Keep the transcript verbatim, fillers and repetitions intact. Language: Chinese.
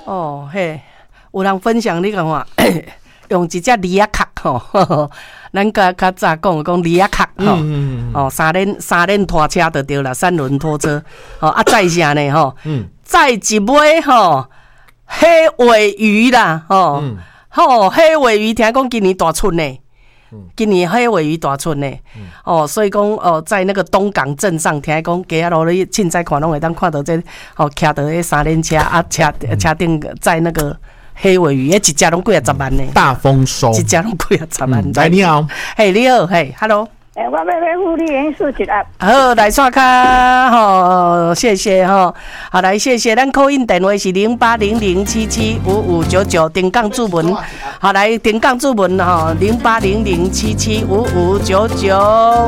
哦嘿，有人分享你讲话，用一只梨仔壳吼，咱较较早讲讲梨仔壳吼， 嗯哦三轮三轮拖车就对啦，三轮拖车，哦啊再啥呢吼， 嗯， 再一尾吼黑尾鱼啦，吼， 嗯吼黑尾鱼听讲今年大春呢。今年黑尾鱼大春呢，嗯、哦，所以讲哦，在那个东港镇上，听讲街仔路咧凊彩看拢会当看到这哦，骑到迄三轮车啊，车车顶载那个黑尾鱼，迄一只拢几啊十万呢， 大丰收， 一只拢几啊十万。 嗯、来你好， 嘿你好，嘿 ，hello。 诶、欸，我要要付你元素一盒。 好，来刷卡吼，谢谢吼。好，来谢谢，咱扣印电话是零八零零七七五五九九，顶港注文。好，来顶港注文吼，零八零零七七五五九九。